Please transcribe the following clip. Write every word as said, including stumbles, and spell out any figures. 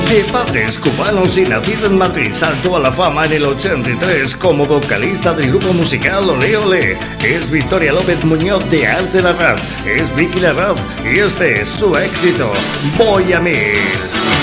De padres cubanos y nacido en Madrid, saltó a la fama en el ochenta y tres como vocalista del grupo musical Olé Olé. Es Victoria López Muñoz de Arce Larraz, es Vicky Larraz y este es su éxito, Voy a Mil.